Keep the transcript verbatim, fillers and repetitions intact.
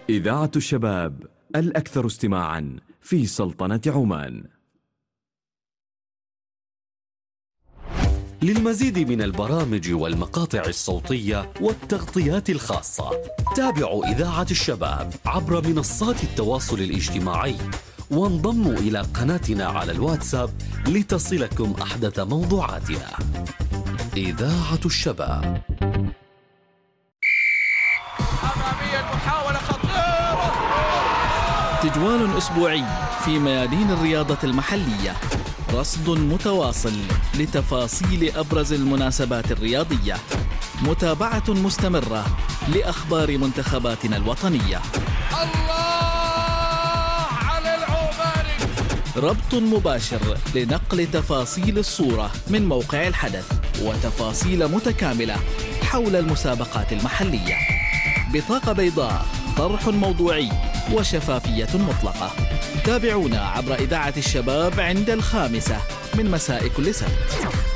إذاعة الشباب الأكثر استماعاً في سلطنة عمان. للمزيد من البرامج والمقاطع الصوتية والتغطيات الخاصة تابعوا إذاعة الشباب عبر منصات التواصل الاجتماعي، وانضموا إلى قناتنا على الواتساب لتصلكم أحدث موضوعاتنا. إذاعة الشباب. أمامية محاولة خطيرة، تجوال أسبوعي في ميادين الرياضة المحلية، رصد متواصل لتفاصيل أبرز المناسبات الرياضية، متابعة مستمرة لأخبار منتخباتنا الوطنية. الله على العماني، ربط مباشر لنقل تفاصيل الصورة من موقع الحدث، وتفاصيل متكاملة حول المسابقات المحلية. بطاقة بيضاء، طرح موضوعي وشفافية مطلقة. تابعونا عبر إذاعة الشباب عند الخامسة من مساء كل سبت.